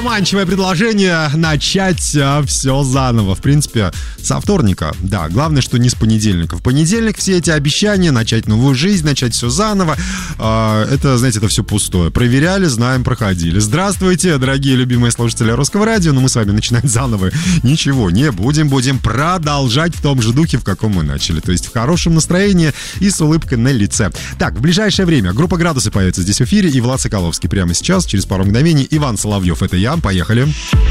заманчивое предложение начать все заново. В принципе, со вторника. Да, главное, что не с понедельника. В понедельник все эти обещания, начать новую жизнь, начать все заново, это, знаете, это все пустое. Проверяли, знаем, проходили. Здравствуйте, дорогие любимые слушатели Русского радио. Но мы с вами начинать заново ничего не будем. Будем продолжать в том же духе, в каком мы начали. То есть в хорошем настроении и с улыбкой на лице. Так, в ближайшее время группа «Градусы» появится здесь в эфире. И Влад Соколовский прямо сейчас, через пару мгновений. Иван Соловьев, это я. Поехали.